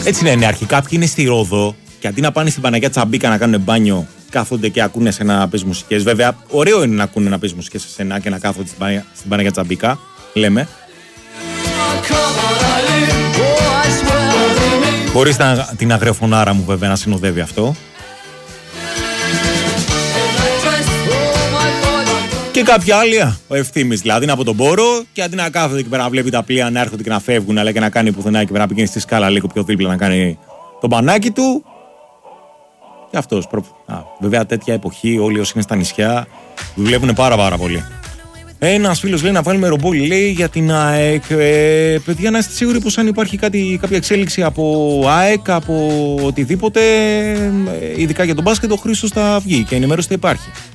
Έτσι είναι, αρχικά κάποιοι είναι στη Ρόδο και αντί να πάνε στην Παναγιά Τσαμπίκα να κάνουν μπάνιο, κάθονται και ακούνε σε να παίζει μουσικές. Βέβαια, ωραίο είναι να ακούνε να παίζει μουσικές σε σένα και να κάθονται στην Παναγιά Τσαμπίκα, λέμε. Χωρίς την αγριοφωνάρα μου βέβαια να συνοδεύει αυτό. Και κάποια άλλη, ο Ευθύμης δηλαδή, είναι από τον Πόρο και αντί να κάθεται εκεί πέρα να βλέπει τα πλοία να έρχονται και να φεύγουν, αλλά και να κάνει πουθενά εκεί πέρα να πηγαίνει στη σκάλα λίγο πιο δίπλα να κάνει το μπανάκι του. Και αυτός. Βέβαια τέτοια εποχή όλοι όσοι είναι στα νησιά δουλεύουν πάρα πολύ. Ένας φίλος λέει να βάλουμε ρομπόλι, λέει, για την ΑΕΚ. Παιδιά, να είστε σίγουροι πως αν υπάρχει κάποια εξέλιξη από ΑΕΚ, από οτιδήποτε, ειδικά για τον μπάσκετ, ο Χρήστος θα βγει και ενημέρωση θα υπάρχει.